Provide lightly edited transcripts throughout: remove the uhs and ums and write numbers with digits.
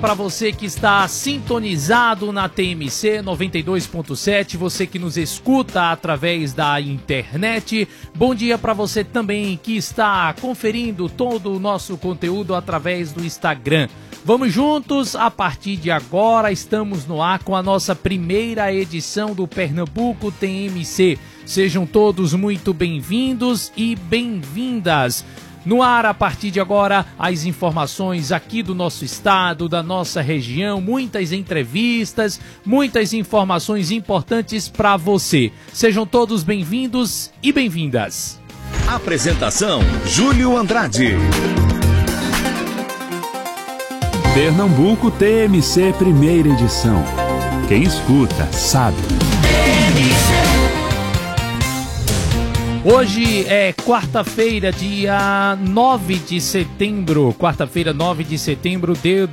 Para você que está sintonizado na TMC 92.7, você que nos escuta através da internet, bom dia para você também que está conferindo todo o nosso conteúdo através do Instagram. Vamos juntos, a partir de agora estamos no ar com a nossa primeira edição do Pernambuco TMC. Sejam todos muito bem-vindos e bem-vindas. No ar, a partir de agora, as informações aqui do nosso estado, da nossa região, muitas entrevistas, muitas informações importantes para você. Sejam todos bem-vindos e bem-vindas. Apresentação, Júlio Andrade. Pernambuco TMC, primeira edição. Quem escuta, sabe. Hoje é quarta-feira, dia 9 de setembro, quarta-feira, 9 de setembro de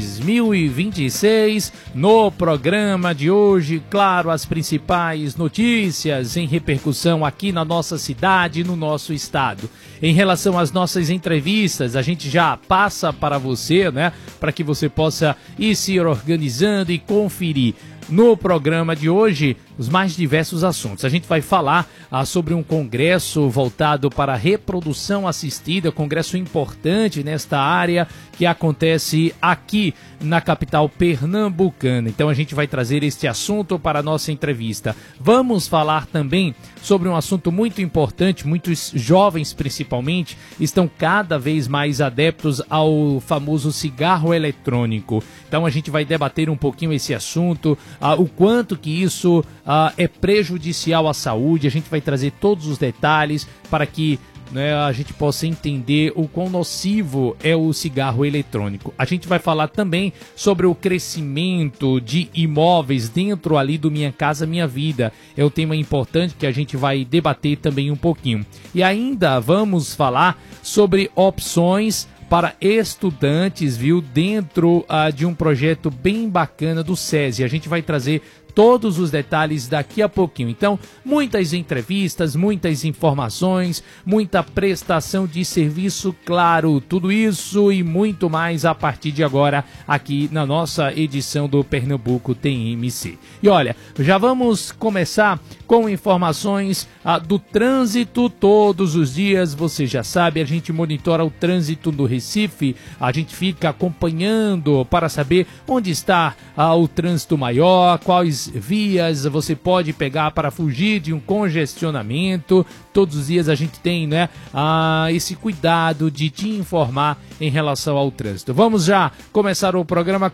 2026. No programa de hoje, claro, as principais notícias em repercussão aqui na nossa cidade, no nosso estado. Em relação às nossas entrevistas, a gente já passa para você, né, para que você possa ir se organizando e conferir. No programa de hoje, os mais diversos assuntos. A gente vai falar sobre um congresso voltado para a reprodução assistida, congresso importante nesta área que acontece aqui na capital pernambucana. Então a gente vai trazer este assunto para a nossa entrevista. Vamos falar também sobre um assunto muito importante, muitos jovens principalmente estão cada vez mais adeptos ao famoso cigarro eletrônico. Então a gente vai debater um pouquinho esse assunto, o quanto que isso é prejudicial à saúde. A gente vai trazer todos os detalhes para que a gente possa entender o quão nocivo é o cigarro eletrônico. A gente vai falar também sobre o crescimento de imóveis dentro ali do Minha Casa Minha Vida. É um tema importante que a gente vai debater também um pouquinho. E ainda vamos falar sobre opções para estudantes, viu, dentro de um projeto bem bacana do SESI. A gente vai trazer todos os detalhes daqui a pouquinho. Então, muitas entrevistas, muitas informações, muita prestação de serviço, claro, tudo isso e muito mais a partir de agora aqui na nossa edição do Pernambuco TMC. E olha, já vamos começar com informações do trânsito. Todos os dias, você já sabe, a gente monitora o trânsito do Recife, a gente fica acompanhando para saber onde está o trânsito maior, quais vias você pode pegar para fugir de um congestionamento. Todos os dias a gente tem, né, esse cuidado de te informar em relação ao trânsito. Vamos já começar o programa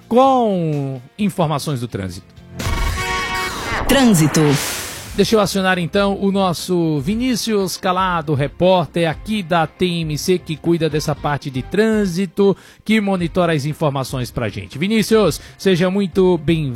com informações do trânsito. Trânsito. Deixa eu acionar então o nosso Vinícius Calado, repórter aqui da TMC, que cuida dessa parte de trânsito, que monitora as informações pra gente. Vinícius, seja muito bem-vindo.